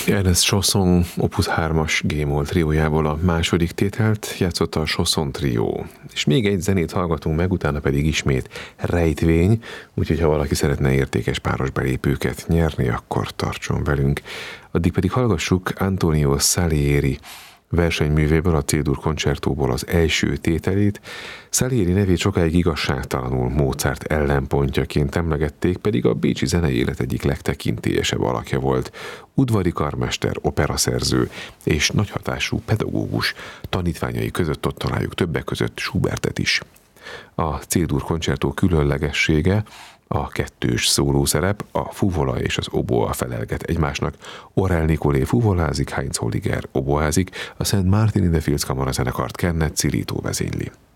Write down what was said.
Ernest Chausson Opus 3-as G-moll triójából a második tételt játszotta a Chausson trió. És még egy zenét hallgatunk meg, utána pedig ismét rejtvény, úgyhogy ha valaki szeretne értékes páros belépőket nyerni, akkor tartson velünk. Addig pedig hallgassuk Antonio Salieri versenyművéből, a C-dur koncertóból az első tételét. Salieri nevét sokáig igazságtalanul Mozart ellenpontjaként emlegették, pedig a bécsi zenei élet egyik legtekintélyesebb alakja volt. Udvari karmester, operaszerző és nagy hatású pedagógus, tanítványai között ott találjuk többek között Schubertet is. A C-dur koncertó különlegessége a kettős szólószerep, a fuvola és az oboa felelget egymásnak. Orell Nicolé fuvolázik, Heinz Holliger oboázik, a St. Martin in the Fields kamarazenekart Kenneth Cilito vezényli.